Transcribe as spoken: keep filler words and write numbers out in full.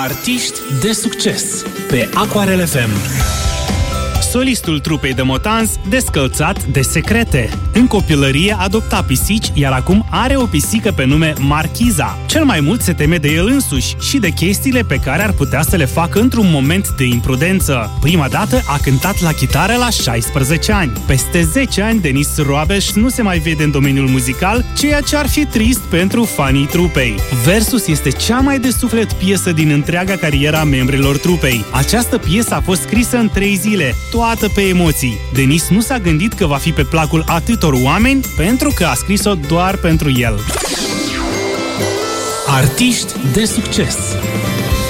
Artiști de succes pe Aquarel F M. Solistul trupei de Motans, descălțat de secrete. În copilărie adopta pisici, iar acum are o pisică pe nume Marchiza. Cel mai mult se teme de el însuși și de chestiile pe care ar putea să le facă într-un moment de imprudență. Prima dată a cântat la chitară la șaisprezece ani. Peste zece ani, Denis Roabeș nu se mai vede în domeniul muzical, ceea ce ar fi trist pentru fanii trupei. Versus este cea mai de suflet piesă din întreaga cariera membrilor trupei. Această piesă a fost scrisă în trei zile, toată pe emoții. Denis nu s-a gândit că va fi pe placul atâtor oameni pentru că a scris-o doar pentru el. Artiști de succes.